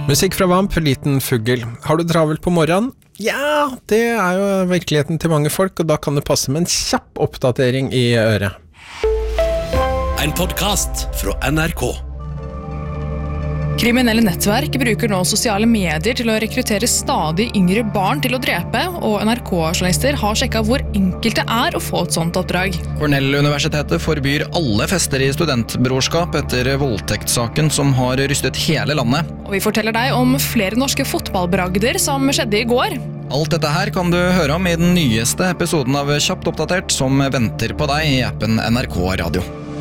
Musikk fra Vamp, Liten Fugl. Har du travelt på morgenen? Ja, det er jo virkeligheten til mange folk, og da kan det passe med en kjapp oppdatering i øret. En podcast fra NRK. Kriminelle nettverk bruker nå sosiale medier til å rekruttere stadig yngre barn til å drepe, og NRK-journalister har sjekket hvor enkelt det er å få et sånt oppdrag. Cornell-universitetet forbyr alle fester i studentbrorskap etter voldtektssaken som har rystet hele landet. Og vi forteller deg om flere norske fotballbragder som skjedde i går. Alt dette her kan du høre om i den nyeste episoden av Kjapt oppdatert som venter på deg i appen NRK Radio.